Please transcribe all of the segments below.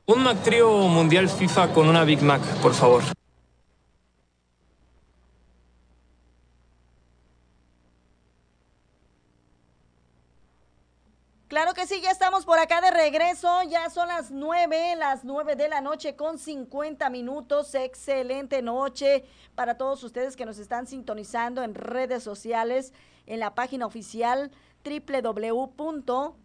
Un McTrio Mundial FIFA con una Big Mac, por favor. Claro que sí, ya estamos por acá de regreso, ya son las 9 de la noche con 50 minutos, excelente noche para todos ustedes que nos están sintonizando en redes sociales, en la página oficial www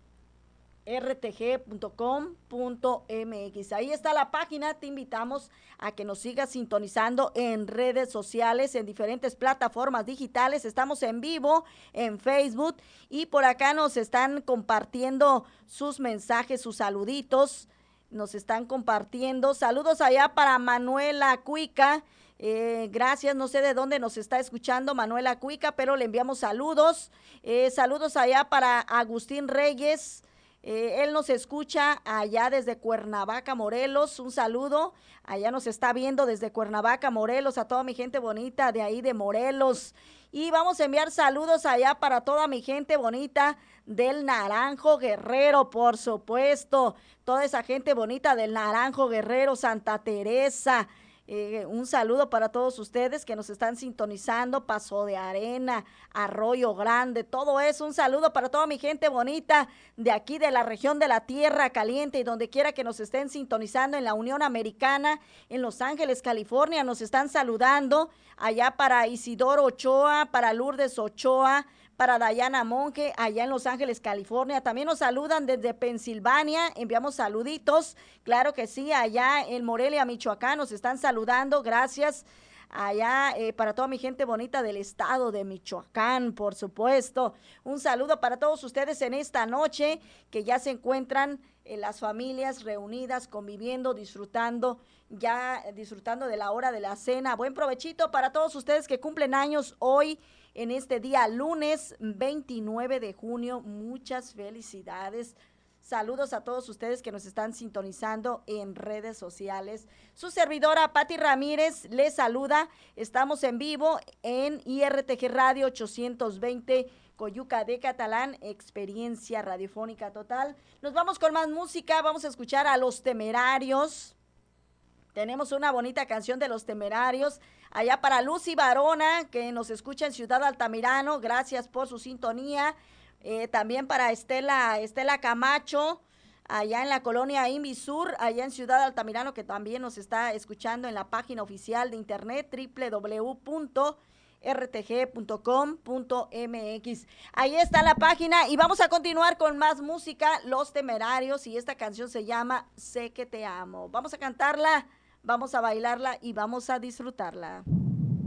rtg.com.mx. Ahí está la página, te invitamos a que nos sigas sintonizando en redes sociales, en diferentes plataformas digitales. Estamos en vivo en Facebook y por acá nos están compartiendo sus mensajes, sus saluditos. Nos están compartiendo. Saludos allá para Manuela Cuica. Gracias, no sé de dónde nos está escuchando Manuela Cuica, pero le enviamos saludos. Saludos allá para Agustín Reyes. Él nos escucha allá desde Cuernavaca, Morelos. Un saludo. Allá nos está viendo desde Cuernavaca, Morelos, a toda mi gente bonita de ahí de Morelos. Y vamos a enviar saludos allá para toda mi gente bonita del Naranjo Guerrero, por supuesto. Toda esa gente bonita del Naranjo Guerrero, Santa Teresa. Un saludo para todos ustedes que nos están sintonizando, Paso de Arena, Arroyo Grande, todo eso. Un saludo para toda mi gente bonita de aquí de la región de la Tierra Caliente y donde quiera que nos estén sintonizando en la Unión Americana, en Los Ángeles, California, nos están saludando. Allá para Isidoro Ochoa, para Lourdes Ochoa, para Dayana Monge, allá en Los Ángeles, California. También nos saludan desde Pensilvania, enviamos saluditos, claro que sí, allá en Morelia, Michoacán, nos están saludando, gracias. Allá para toda mi gente bonita del estado de Michoacán, por supuesto. Un saludo para todos ustedes en esta noche que ya se encuentran las familias reunidas, conviviendo, disfrutando, ya disfrutando de la hora de la cena. Buen provechito para todos ustedes que cumplen años hoy en este día lunes 29 de junio. Muchas felicidades. Saludos a todos ustedes que nos están sintonizando en redes sociales. Su servidora Patti Ramírez les saluda. Estamos en vivo en IRTG Radio 820 Coyuca de Catalán, experiencia radiofónica total. Nos vamos con más música, vamos a escuchar a Los Temerarios. Tenemos una bonita canción de Los Temerarios. Allá para Lucy Barona, que nos escucha en Ciudad Altamirano, gracias por su sintonía. También para Estela Camacho, allá en la colonia Invisur, allá en Ciudad Altamirano, que también nos está escuchando en la página oficial de internet www.rtg.com.mx. Ahí está la página y vamos a continuar con más música, Los Temerarios, y esta canción se llama Sé que te amo. Vamos a cantarla, vamos a bailarla y vamos a disfrutarla.